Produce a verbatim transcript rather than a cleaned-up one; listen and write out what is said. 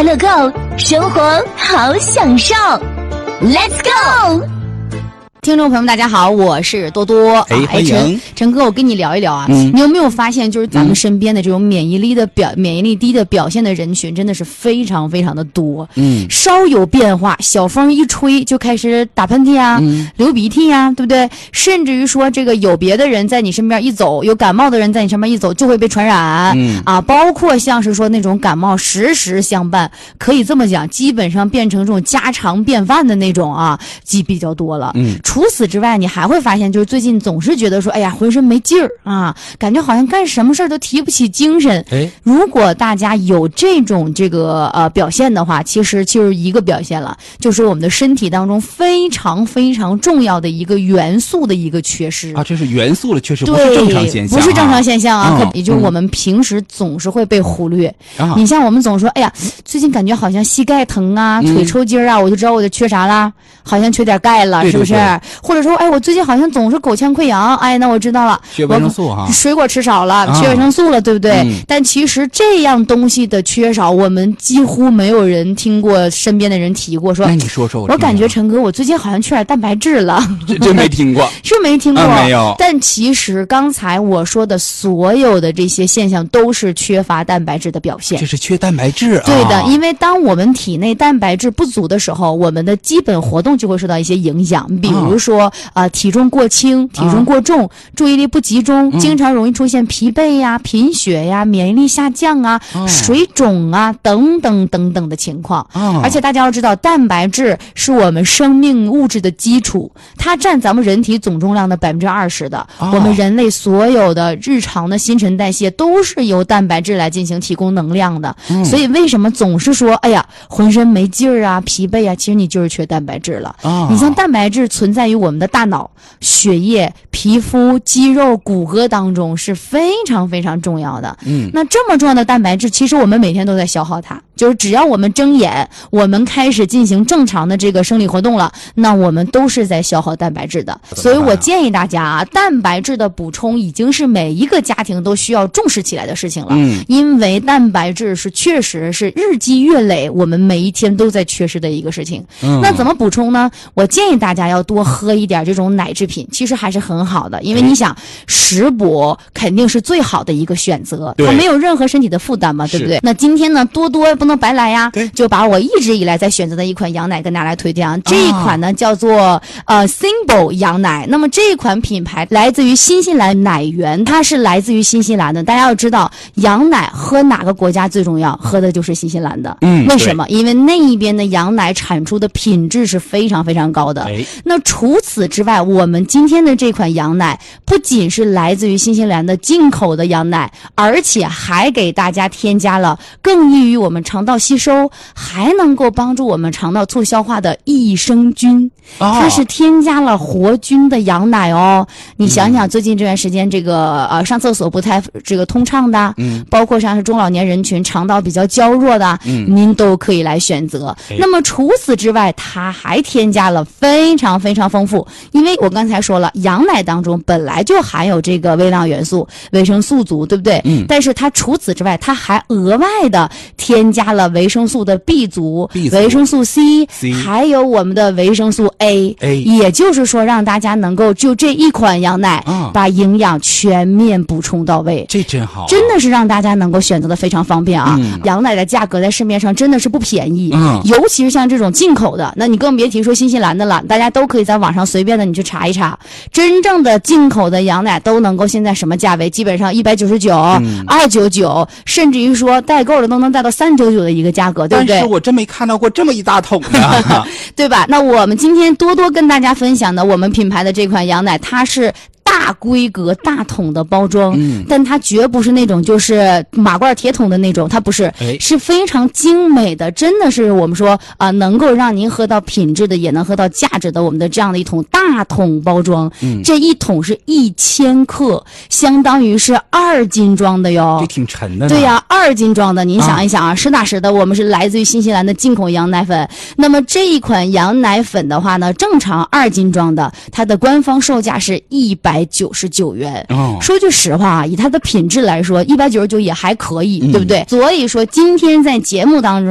快乐 Go， 生活好享受 ，Let's go！ 听众朋友们，大家好，我是多多。 哎，欢迎陈哥，我跟你聊一聊啊。嗯、你有没有发现，就是咱们身边的这种免疫力的表、嗯、免疫力低的表现的人群，真的是非常非常的多。嗯，稍有变化，小风一吹就开始打喷嚏啊，嗯、流鼻涕啊，对不对？甚至于说，这个有别的人在你身边一走，有感冒的人在你身边一走，就会被传染。嗯啊，包括像是说那种感冒时时相伴，可以这么讲，基本上变成这种家常便饭的那种啊，机比较多了。嗯。除此之外，你还会发现，就是最近总是觉得说，哎呀，浑身没劲儿啊，感觉好像干什么事儿都提不起精神。哎，如果大家有这种这个呃表现的话，其实就是一个表现了，就是我们的身体当中非常非常重要的一个元素的一个缺失啊，这是元素的缺失，不是正常现象、啊， 不是正常现象啊， 嗯、 可也就是我们平时总是会被忽略。嗯、你像我们总说，哎呀，最近感觉好像膝盖疼啊，嗯、腿抽筋啊，我就知道我就缺啥啦，好像缺点钙了， 对对对， 是不是？或者说，哎，我最近好像总是口腔溃疡，哎，那我知道了， 缺维生素哈， 水果吃少了，缺维生素了，对不对？嗯、但其实这样东西的缺少，我们几乎没有人听过身边的人提过。说， 那你说说我， 我感觉陈哥，我最近好像缺点蛋白质了， 这真没听过， 是没听过、 啊，没有。 但其实刚才我说的所有的这些现象，都是缺乏蛋白质的表现。 这是缺蛋白质啊。 对的，因为当我们体内蛋白质不足的时候，我们的基本活动就会受到一些影响，比如说啊。呃体重过轻、体重过重、啊、注意力不集中、嗯，经常容易出现疲惫呀、贫血呀、免疫力下降啊、哦、水肿啊等等等等的情况。哦、而且大家要知道，蛋白质是我们生命物质的基础，它占咱们人体总重量的百分之二十的、哦。我们人类所有的日常的新陈代谢都是由蛋白质来进行提供能量的。嗯、所以为什么总是说，哎呀，浑身没劲儿啊、疲惫啊？其实你就是缺蛋白质了。哦、你像蛋白质存在于我们的大脑、血液、皮肤、肌肉、骨骼当中是非常非常重要的。嗯，那这么重要的蛋白质，其实我们每天都在消耗它。就是只要我们睁眼，我们开始进行正常的这个生理活动了，那我们都是在消耗蛋白质的。所以我建议大家啊，蛋白质的补充已经是每一个家庭都需要重视起来的事情了。嗯，因为蛋白质是确实是日积月累，我们每一天都在缺失的一个事情。嗯，那怎么补充呢？我建议大家要多喝一点这种奶制品，其实还是很好的，因为你想，食补肯定是最好的一个选择，它没有任何身体的负担嘛，对不对？那今天呢，多多不能白来呀，就把我一直以来在选择的一款羊奶跟大家来推荐啊。这一款呢叫做呃 Symbol 羊奶，那么这一款品牌来自于新西兰奶源，它是来自于新西兰的。大家要知道，羊奶喝哪个国家最重要？喝的就是新西兰的。嗯，为什么？因为那一边的羊奶产出的品质是非常非常高的。哎、那除此之外，我们今天的这款羊奶不仅是来自于新西兰的进口的羊奶，而且还给大家添加了更易于我们肠道吸收，还能够帮助我们肠道促消化的益生菌。哦、它是添加了活菌的羊奶哦。你想想，最近这段时间，这个呃上厕所不太这个通畅的，嗯，包括像是中老年人群肠道比较娇弱的，嗯，您都可以来选择。那么除此之外，它还添加了非常非常丰富，因为我刚才说了，羊奶当中本来就含有这个微量元素、维生素族，对不对？嗯。但是它除此之外，它还额外的添加了维生素的 B 族、维生素 C， 还有我们的维生素 A， 也就是说让大家能够就这一款羊奶、嗯、把营养全面补充到位。 这真好、啊， 真的是让大家能够选择的非常方便啊！嗯、羊奶的价格在市面上真的是不便宜，嗯，尤其是像这种进口的，那你更别提说新西兰的了。大家都可以在网上随便的你去查一查，真正的进口的羊奶都能够现在什么价位？基本上一百九十九、二九九，甚至于说代购的都能带到三九九的一个价格，对不对？ 但是我真没看到过这么一大桶的， 对吧？那我们今天多多跟大家分享的我们品牌的这款羊奶，它是大规格大桶的包装、嗯、但它绝不是那种就是马罐铁桶的那种，它不是、哎、是非常精美的，真的是我们说啊、呃，能够让您喝到品质的，也能喝到价值的，我们的这样的一桶大桶包装、嗯、这一桶是一千克，相当于是二斤装的哟， 这挺沉的呢。 对呀、啊，二斤装的，您想一想啊，啊实打实的，我们是来自于新西兰的进口羊奶粉。那么这一款羊奶粉的话呢，正常二斤装的，它的官方售价是一百九十九元。哦，说句实话啊，以它的品质来说，一百九十九也还可以，嗯、对不对？所以说今天在节目当中。